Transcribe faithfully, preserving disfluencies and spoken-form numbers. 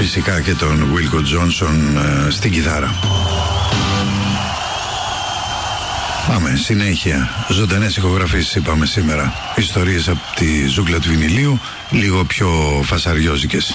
φυσικά και τον Wilco Johnson ε, στην κιθάρα. Πάμε, συνέχεια. Ζωντανές ηχογραφήσεις είπαμε σήμερα. Ιστορίες από τη ζούγκλα του βινιλίου, λίγο πιο φασαριόζικες.